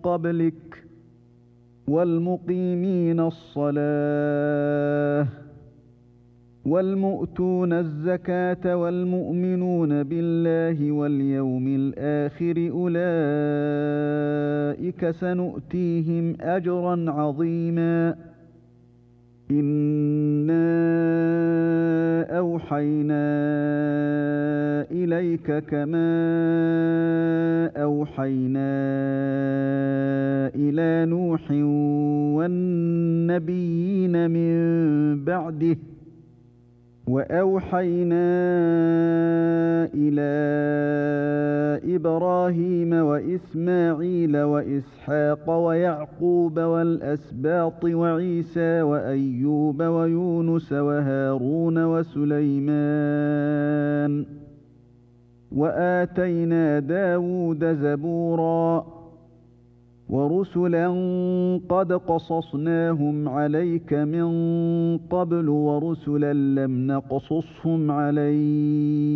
قبلك والمقيمين الصلاة والمؤتون الزكاة والمؤمنون بالله واليوم الآخر أولئك سنؤتيهم أجرا عظيما. إنا أوحينا إليك كما أوحينا إلى نوح والنبيين من بعده وأوحينا إلى إبراهيم وإسماعيل وإسحاق ويعقوب والأسباط وعيسى وأيوب ويونس وهارون وسليمان وآتينا داود زبورا ورسلا قد قصصناهم عليك من قبل ورسلا لم نقصصهم عليك